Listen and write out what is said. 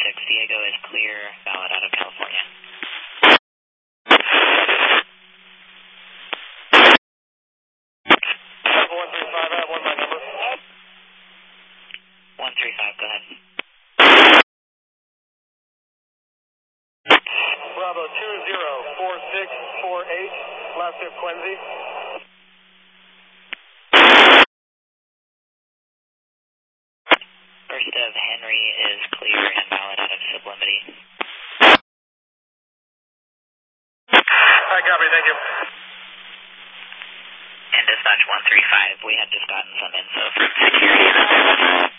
Diego is clear, valid out of California. 135, I have one by number. 135, go ahead. Bravo 204648, last of Quincy. First of Henry is clear and valid out of Sublimity. Hi, copy, thank you. And dispatch 135, we have just gotten some info from security.